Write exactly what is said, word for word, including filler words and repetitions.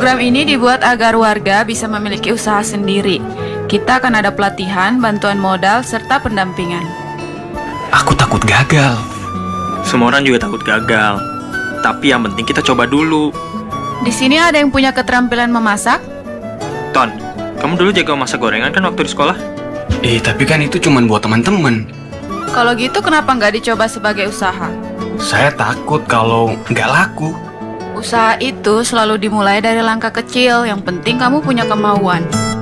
Program ini dibuat agar warga bisa memiliki usaha sendiri. Kita akan ada pelatihan, bantuan modal, serta pendampingan. Aku takut gagal. Semua orang juga takut gagal. Tapi yang penting kita coba dulu. Di sini ada yang punya keterampilan memasak? Ton, kamu dulu jago masak gorengan kan waktu di sekolah? Eh, tapi kan itu cuma buat teman-teman. Kalau gitu kenapa nggak dicoba sebagai usaha? Saya takut kalau nggak laku. Usaha itu selalu dimulai dari langkah kecil, yang penting kamu punya kemauan.